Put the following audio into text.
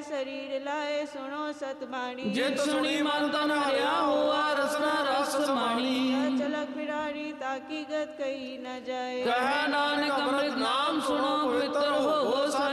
ਸਰੀਰ ਲਾਏ ਸੁਣੋ ਸਤਬਾਣੀ। ਜਿਤ ਸੁਣੀ ਮਨ ਤਨ ਹਰਿਆ ਹੋਆ ਰਸਨਾ ਰਸ ਸਮਾਣੀ। ਚਲਕ ਬਿਰਾਰੀ ਤਾਕੀ ਗਤ ਕਹੀ ਨ ਜਾਏ। ਕਹੈ